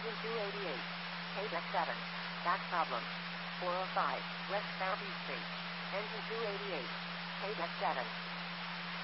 Engine 288. KDEC 7. Back problem. 405, West Southeast Street. Engine 288. KDEC 7.